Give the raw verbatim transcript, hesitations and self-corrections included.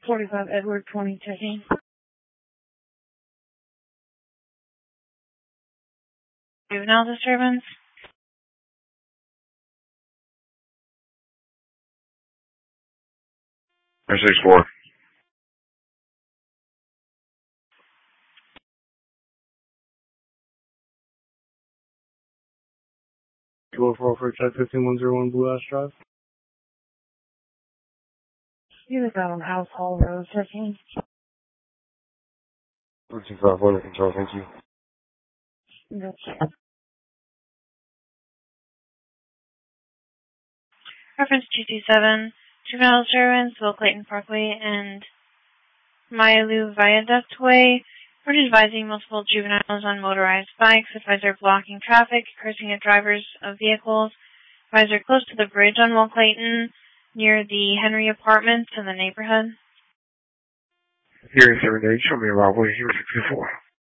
forty-five Edward twenty checking. Juvenile disturbance? nine six four. two oh four for check fifteen one zero one Blue Ash Drive. You live out on House Hall Road checking. thirteen five one control, thank you. Gotcha. Reference two two seven, juvenile disturbance, Will Clayton Parkway and Myalu Viaduct Way. We're advising multiple juveniles on motorized bikes. Advisor blocking traffic, cursing at drivers of vehicles. Advisor close to the bridge on Will Clayton, near the Henry Apartments in the neighborhood. Here is seven eight, show me about what he was sixty-four.